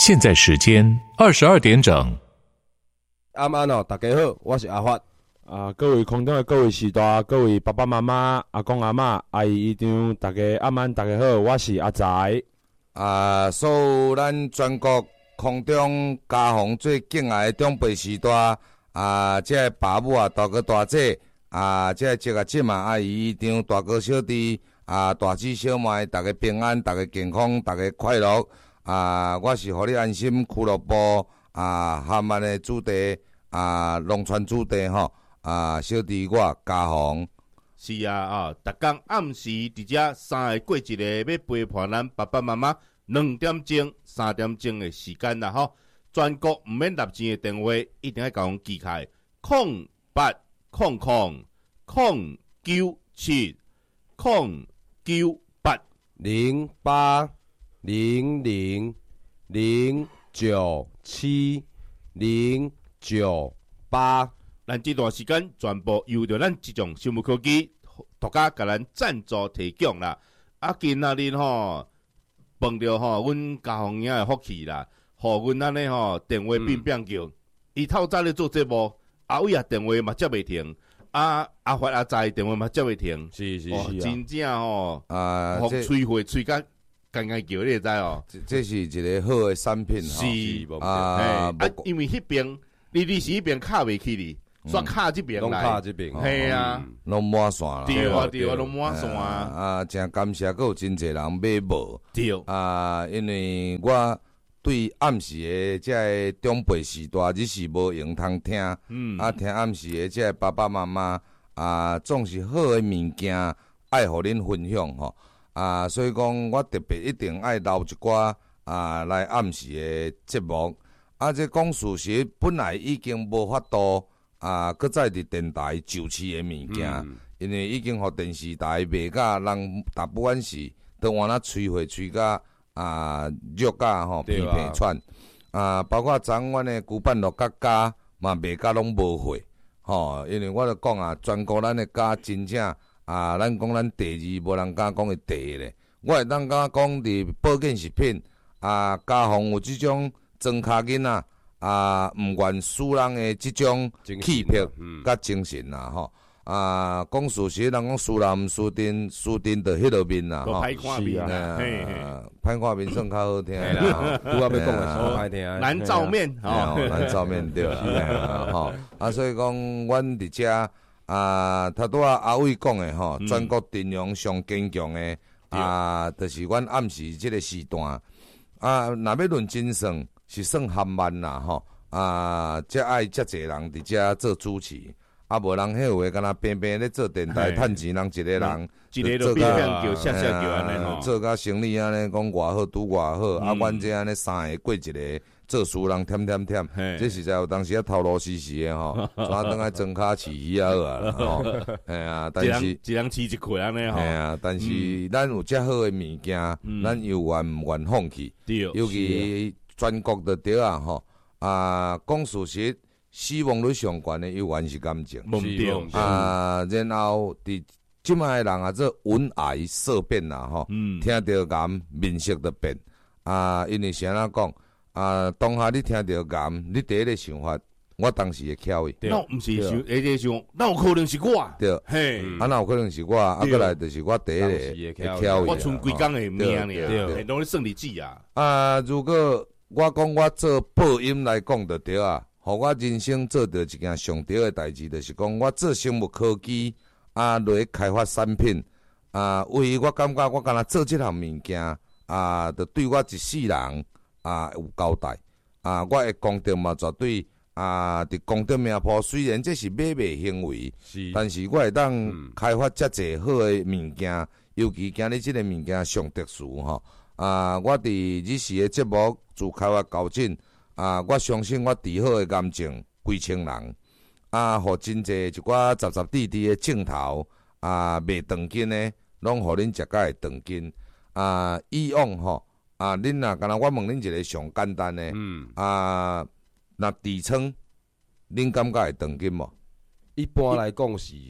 现在时间22点整。 安哦，大家好，我是阿发。各位空中的各位时代，各位爸爸妈妈、阿公阿嬷、阿姨姨丈，大家安，大家好，我是阿财。 所有咱全国空中家防最敬爱的长辈时代，这爸母大哥大姐，这这个姐嘛，阿姨姨丈，大哥小弟，大姊小妹，大家平安，大家健康，大家快乐。我是互你安心俱乐部厦门的主题农村主题吼小弟我家防。 是逐天暗时伫遮3个过一个要陪伴咱爸爸妈妈2点钟、3点钟的时间啦吼。全国毋免立钱的电话，一定要甲阮记起来 080970970998。 咱这段时间全部由着咱这种生物科技独家甲咱赞助提供啦。今仔日碰到阮家防兄的福气啦，互阮安尼电话变叫，伊透早咧做节目，阿伟电话嘛接袂停，阿发阿财电话嘛接袂停， 是真正互催会催甲干干叫，你会知哦。 这是一个好的产品是因为迄边你是迄边卡袂起哩。煞卡这边来， 拢卡这边， 系拢满线啦。 对拢满线真感谢，佫有真侪人买无。 对因为我对暗时的这个长辈时代，你是无用通听。听暗时的这个爸爸妈妈总是好的物件，爱互恁分享吼。所以讲我特别一定爱留一寡来暗时的节目。这讲事实，本来已经无法度。搁再伫电台就市的物件，因为已经互电视台卖甲人，大部分是都往那吹火吹甲肉甲片片串，包括昨阮的旧版乐家嘛卖甲拢无货，因为我著讲全国咱的家真正咱讲咱第二无人敢讲的第一咧，我会当敢讲伫保健食品家防有即种装卡囡仔。毋愿输人的即种气魄甲精神啦吼，讲事实，人讲输人毋输阵，输阵就迄落面啦吼， 歹看面歹看面算较好听啦， 拄仔要讲的说歹听， 难照面难照面对啦，吼所以讲，阮伫遮头拄阿伟讲的吼，全国阵容上坚强的就是阮暗时即个时段若要论精神。是算含慢啦吼，才爱遮济人伫遮做主持，无人迄有诶，敢若平平咧做电台趁钱，人一个人， 一个就变叫下叫安尼吼， 做甲生理安尼讲偌好，拄偌好，阮这安尼3个过一个，做事人添，这实在有当时头路死死诶吼，抓等来装卡饲鱼好啊吼，但是一人饲一块安尼吼， 但是咱有遮好诶物件，咱又愿毋愿放弃，尤其。全国就对吼，讲事实，死亡率上悬的有原是感情，然后伫即卖人做闻癌色变啦吼，听到癌面色就变，因为是安怎讲，当下你听到癌，你第一个想法，我当时会翘伊， 那毋是想，想，那有可能是我， 对， 嘿， 那有可能是我，过来就是我第一个会翘伊， 我剩几工的命尔，对，拢咧算日子如果我讲我做播音来讲就对互我人生做到一件上对的代志，就是讲我做生物科技落去开发产品为我感觉我敢若做即项物件就对我一世人有交代我的功德嘛绝对伫功德名簿，虽然这是买卖行为，但是我会当开发遮济好的物件，尤其今日即个物件上特殊吼。我伫日时的节目自开发到今，我相信我治好的癌症几千人，互真济一寡杂杂滴滴的镜头，卖长筋的，拢互恁食甲会长筋。以往吼，恁若敢若我问恁一个上简单的，若痔疮，恁感觉会长筋无？ 一般来讲是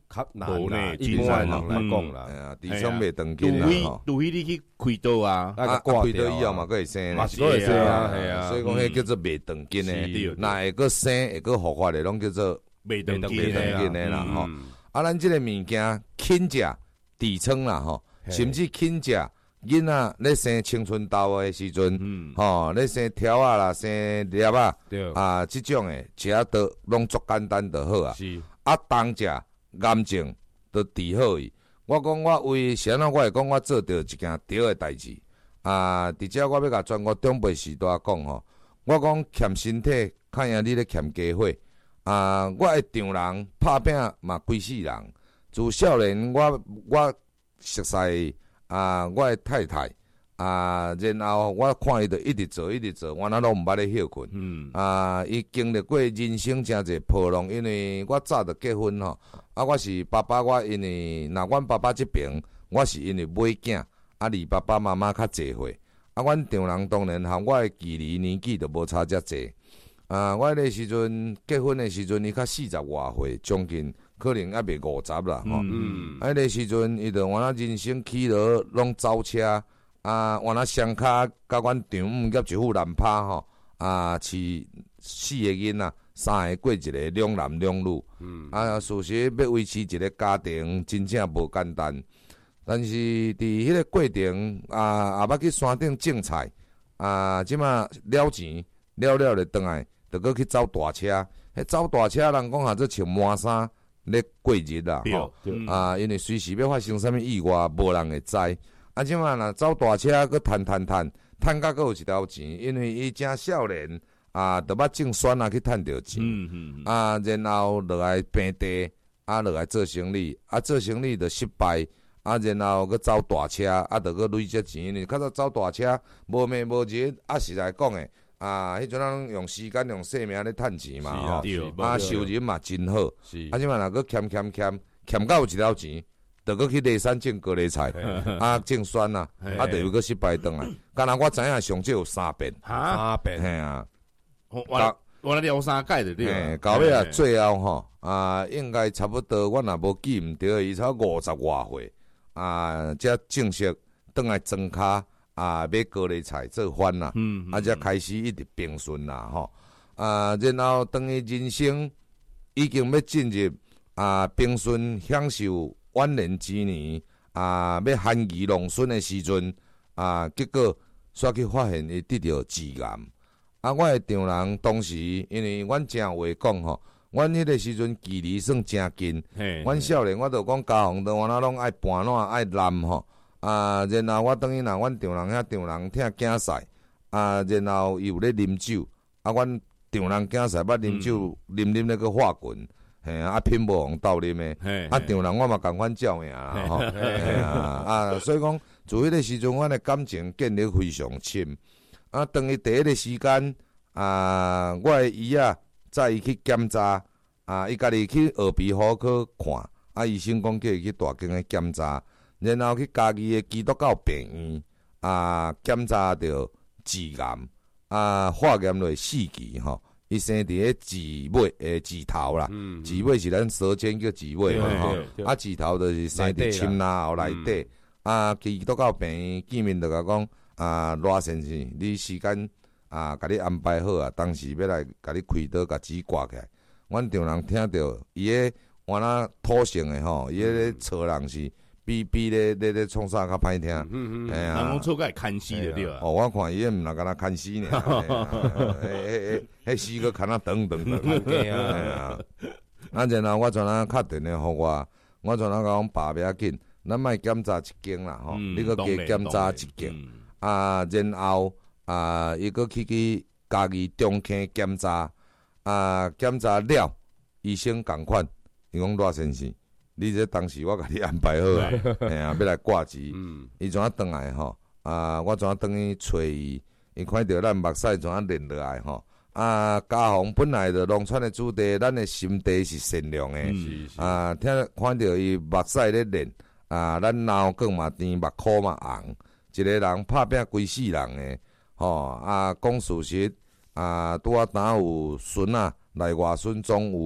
较难无啦， 呢一般人真来讲啦， 哎呀，智商袂长紧啦， 除非你去开刀啊， 开刀以后嘛，佫会生嘛是佫会生啊，系啊， 所以讲迄叫做袂长紧诶，那会佫生会佫复发诶，拢叫做袂长紧诶啦吼。啊，咱即个物件轻食、痔疮啦吼，甚至轻食。囡仔咧生青春痘诶时阵，吼咧生条啊啦、生粒啊，即种诶食都拢足简单就好啊。啊，当食癌症都治好伊。我讲我为啥我会讲我做着一件对诶代志啊？伫遮我要甲全国长辈时代讲吼，我讲欠身体，看样你咧欠家伙啊！我会丈人拍拼嘛规世人，自少年我熟悉。啊，我的太太啊，然后我看伊就一直做，我哪拢毋捌咧休困。啊，伊经历过人生真侪波浪，因为我早就结婚吼。啊，我是爸爸，我因为阮爸爸这边，我是因为买囝，啊，离爸爸妈妈较侪岁。啊，阮丈人当然和我的距离年纪就无差遮侪。啊，我迄个时阵结婚的时阵，伊较40外岁，将近。可能还袂50啦，吼。迄个时阵，伊就换人生起落拢走车，啊，换双脚甲阮丈母夹一副难拍吼，啊，饲4个囡仔，3个过一个，两男两女。啊，事实要维持一个家庭，真正无简单。但是伫迄个过程啊，也捌去山顶种菜，啊，即马了钱了就转来，就搁去走大车。迄走大车人讲下做穿满衫。咧过日啦，吼啊，因为随时要发生啥物意外，无人会知。啊，即摆若走大车，佮趁甲佮有一条钱，因为伊正少年啊，就捌种酸啊去趁着钱。啊，然后落来平地，啊，落来做生意，啊，做生意就失败，啊，然后佮走大车，啊，就佮累积钱。因为较早走大车无暝无日，啊，实来讲诶。啊，迄阵咱用时间用性命咧趁钱嘛吼，啊收入嘛真好，啊即摆若佮欠到有一条钱，就佮去梨山种高丽菜，啊种酸啊，啊就又佮失败转来。敢若我知影上少有3遍，3遍，嘿啊， 我来聊3届的对。 到尾啊，最后吼啊，应该差不多，我若无记毋对，伊才50外岁啊，才正式转来装骹。啊，买高丽菜做饭啦，啊，才开始一直平顺啦，吼，啊，然后当伊人生已经要进入啊平顺享受晚年之年，啊，要含饴弄孙的时阵，啊，结果煞去发现伊得着致癌，啊，我的丈人当时因为阮正话讲吼，阮迄个时阵距离算真近，阮少年我就讲家访我哪拢爱搬烂爱揽吼。啊，然后我等于阮丈人听囝婿，啊，然后伊有咧啉酒，啊，阮丈人囝婿捌啉酒，啉那个化棍，嘿啊，品无互斗啉诶，啊，丈人我嘛共款照命啦，吼，啊，所以讲自迄个时阵，阮诶感情建立非常深，啊，当伊第一个时间，啊，我诶姨仔载伊去检查，啊，伊家己去耳鼻喉科看，啊，医生讲叫伊去大间诶检查。然后去家己的基督教病院啊，检查着痔癌啊，化验落4期吼，伊生伫个痔尾痔头啦，痔尾是咱舌尖叫痔尾嘛吼，啊痔头就是生伫心脑后内底啊，基督教病院见面就甲讲啊，罗先生，你时间啊，甲你安排好啊，当时要来甲你开刀，甲痔挂起来。阮丈人听着伊个原来土性的吼，伊个错人是。比咧创啥较歹听， 哎呀，人讲错个看死的对啊。 哦，我看伊毋若敢若看死呢，迄死个看啊等，哎呀，啊然后我传敲电话互我传讲爸袂要紧，咱莫检查一间啦吼，你搁加检查一间，啊然后啊伊搁去家己中坑检查，啊检查了，医生共款，伊讲罗先生。你这当时我甲你安排好啊，嘿啊，要来挂机，伊怎啊转来吼？啊，我怎啊转去找伊？伊看到咱目屎怎啊连落来吼？啊，家访本来就农村的子弟，咱的心地是善良的，啊，看到伊目屎咧连，啊，咱脑壳嘛甜，目眶嘛红，一个人拍拼规世人的，吼啊，讲事实，啊，拄啊有孙啊，内外孙总有。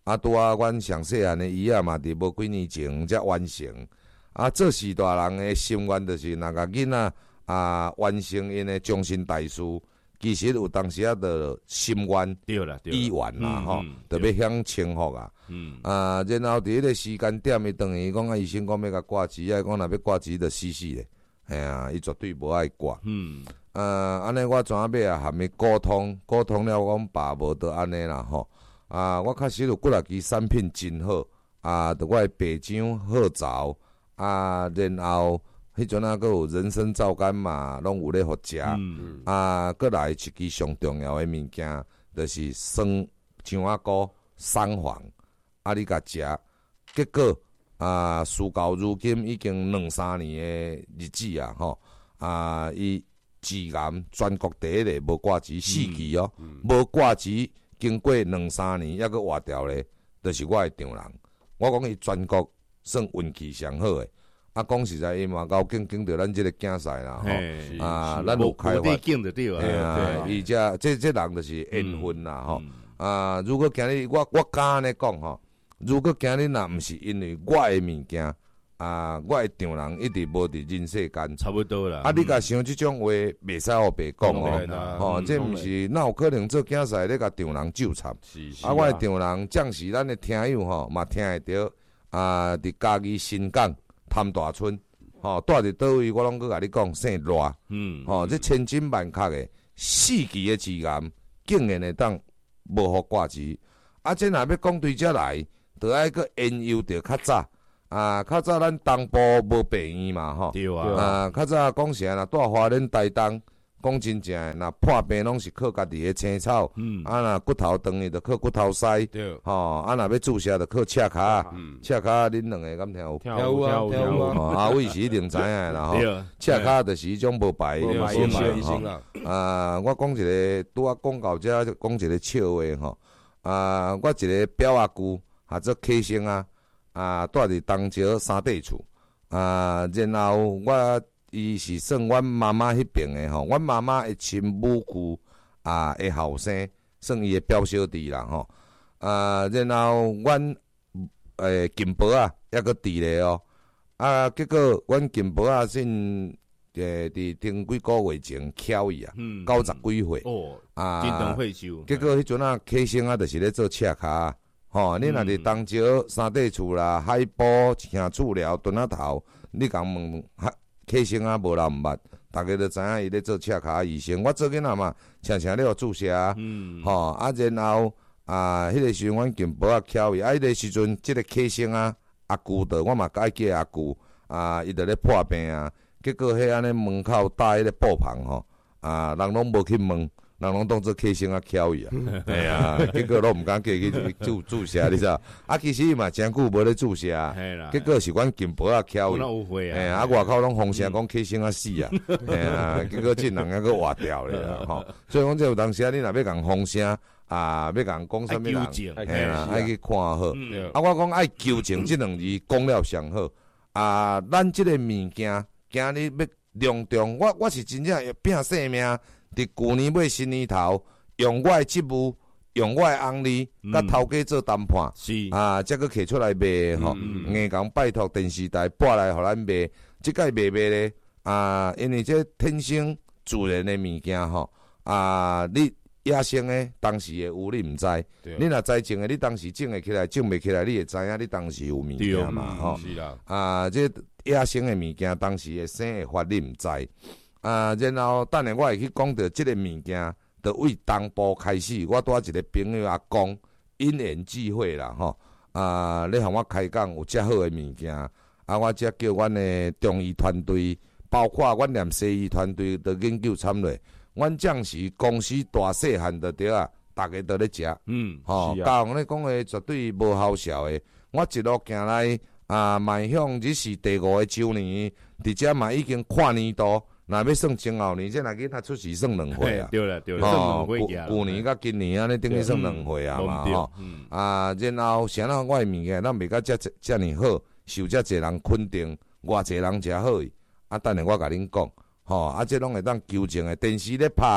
拄啊，阮上细汉的姨仔嘛，伫无几年前才完成。做时大人的心愿，就是若甲囡仔完成因的终身大事。其实有当时就心愿意愿啦，吼，就要享清福啊。然后伫迄个时间点，伊等于讲医生讲要甲挂机，讲若要挂机就死咧，嘿啊，伊绝对无爱挂。安尼我怎啊要含伊沟通了，阮爸无得安尼啦，吼。我确实有几若支产品真好，着我的白浆好嚼，然后。迄阵佫有人参皂苷嘛，拢有咧互食。佫来一支上重要的物件，就是酸姜仔菇、酸黄。你甲食，结果事到如今已经2-3年的日子啊，吼。伊致癌，全国第一个无挂机死期哦，无挂机经过2-3年，抑佫活掉咧，就是我的丈人。我讲伊全国算运气上好诶。讲实在，伊嘛够经着咱即个竞赛啦，吼，咱有开发，伊这人就是缘分啦，吼，如果今日我敢安尼讲吼，如果今日若毋是因为我的物件，我的丈人一直无伫人世间， 差不多啦。 你甲想即种话，袂使互白讲哦，这毋是，哪有可能做竞赛咧甲丈人纠缠？我的丈人，将是咱的听友吼，嘛听会着，伫嘉义新港。潭大村，住伫倒位，我拢搁甲你讲姓热，这千金万确的4期的致癌，竟然会当无互挂机，这若要讲对遮来，就爱搁研究着较早，较早咱东部无病院嘛，吼， 对啊， 较早讲啥若住花莲台东。讲真正诶，若破病拢是靠家己诶青草，若骨头断去，就靠骨头塞，吼，若要注射，就靠赤骹，赤骹恁两个敢听有？ 跳舞啊！ 阿伟是一定知影啦，吼，赤骹就是迄种无牌医生啦，我讲一个，拄仔讲到遮，讲一个笑话吼，我一个表阿舅，做客生住伫东石三地厝，然后我。伊是算阮妈妈迄边诶吼，阮妈妈的亲母舅的后生，算伊的表小弟啦吼。然后阮金伯抑佫伫咧哦。结果阮金伯算伫顶几个月前翘伊90几岁哦，真长退休。 结果迄阵客生就是咧做赤骹吼，你若伫东石三地厝啦、海埔、乡厝寮、墩仔头，你共问客生无人毋捌，大家都知影伊咧做赤骹医生。我做囡仔嘛，常常咧互注射，然后迄个时阵阮金伯巧伊，迄个时阵即个客生阿舅的，我嘛爱叫阿舅，伊就咧破病结果迄安尼门口搭迄个布棚吼，人拢无去问。人拢当做客生巧伊结果拢毋敢去注射，你知道？其实伊嘛真久无咧注射，结果是阮金伯巧伊，外口拢风声讲客生死结果这人佫活掉咧吼。所以讲这有当时你若要共风声要共讲啥物人，爱去看好。我讲爱纠正这2字讲了上好。咱这个物件今日要隆重，我是真正拼性命。伫旧年尾新年头，用我的职务，用我的红利，甲头家做谈判，才佫摕出来卖吼。硬讲拜托电视台拨来互咱卖，即个卖咧因为这天生自然的物件吼你野生的当时会有你毋知，你若知种的，你当时种会起来，种袂起来，你会知影你当时有物件嘛吼。这野生的物件当时会生会发，你毋知。然后等下我会去讲到即个物件，就为东部开始，我带一个朋友讲，因缘际会啦吼。你向我开讲有遮好的物件，我则叫阮的中医团队，包括阮念西医团队的研究参与。阮将是公司大细汉就对大家都咧食。教人咧讲的绝对无效效的。我一路行来迈向这是第5个周年，伫遮嘛已经跨年度。若要算前后年，这若囡仔出世算2岁对了，算2岁旧年甲今年安尼等于算2岁嘛吼。然后啥咱我的物件，咱袂甲遮尔好，受遮济人肯定，偌济人诚好伊。等下我甲恁讲，这拢会当纠正的。电视咧拍，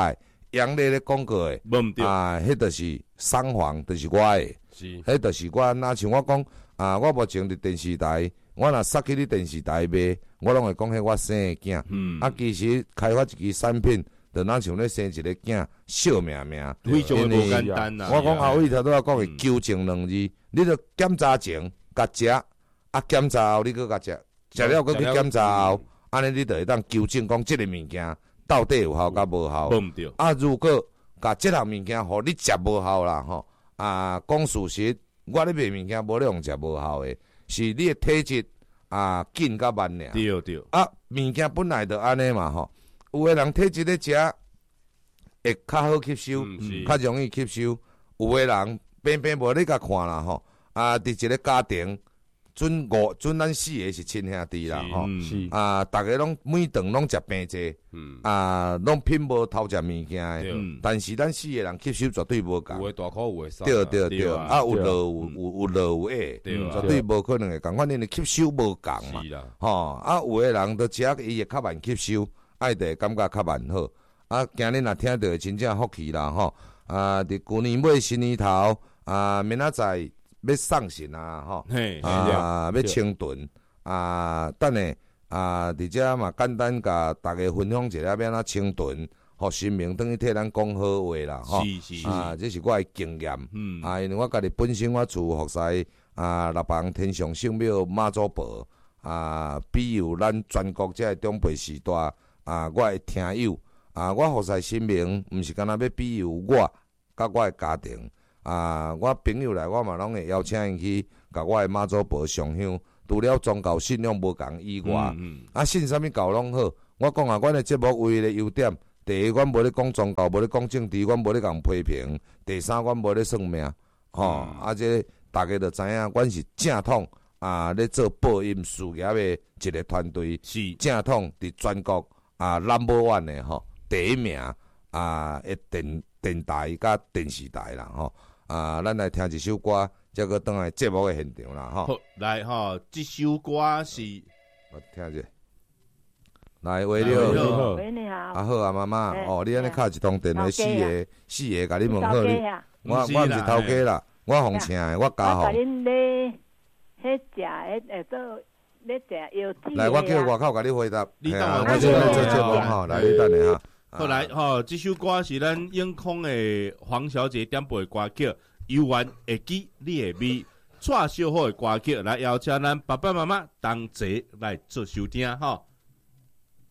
杨丽咧讲过诶， 无毋对迄就是双簧，就是我诶，迄就是我。若像我讲我目前伫电视台，我若杀去你电视台卖，我拢会讲迄我生诶囝。其实开发一支产品，就若像咧生一个囝，惜命命。 非常无简单呐。 我讲后尾头拄仔讲诶，纠正2字，你着检查前甲食，检查后你搁甲食，食了搁去检查后，安尼你就会当纠正讲即个物件到底有效甲无效。 无毋对。 如果甲即项物件互你食无效啦吼，讲事实，我咧卖物件无咧用食无效诶，是你诶体质紧甲慢尔。 对对。 物件本来就安尼嘛吼，有诶人体质咧食会较好吸收，较容易吸收；有诶人偏偏无咧甲看啦吼，伫一个家庭。准咱4个是亲兄弟啦吼，逐个拢每顿拢食平济，拢品无偷食物件诶，但是咱4个人吸收绝对无共， 有诶大口，有诶少， 对，有乐有乐有矮，绝对无可能会共款，因为吸收无共嘛，有诶人都食伊会较慢吸收，爱得感觉较慢好，今日若听到真正福气啦吼，伫旧年尾新年头，明仔载。要送神吼，要清炖，等下伫遮嘛简单甲大家分享一下，要安怎清炖，互神明等于替咱讲好话啦，吼，这是我诶经验，因为我家己本身我住服侍六房天上圣庙妈祖婆，比如咱全国遮中辈时代，我诶听友，我服侍神明，毋是干那要比如我甲我诶家庭。我朋友来，我嘛拢会邀请因去，甲我诶妈祖婆上香。除了宗教信仰无共以外，信啥物教拢好。我讲阮诶节目唯一诶优点，第一，阮无咧讲宗教，无咧讲政治，阮无咧共批评。第三，阮无咧算命，这大家就知影，阮是正统咧做播音事业诶一个团队，是正统伫全国No.1诶第一名诶电台甲电视台啦咱来听一首歌，再个倒来节目的现场啦好，来这首歌是， 我听者。来，喂你好， 喂你好， 好妈妈，你安尼敲一通电话，四个甲你问好你，我毋是头家啦，我红请的，我家红。 我甲恁咧，迄食做咧食药剂。 来，我叫外口甲你回答， 我即来做节目来你等下好来这首歌是咱永康的黄小姐点播的歌曲，游玩会记你的味，蔡小好的歌曲，来邀请咱爸爸妈妈同齐来做收听